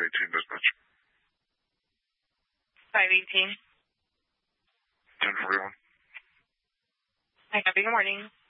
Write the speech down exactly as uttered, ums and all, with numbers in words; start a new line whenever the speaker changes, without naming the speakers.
eighteen dispatch.
five eighteen.
ten forty-one.
Hi, happy good morning.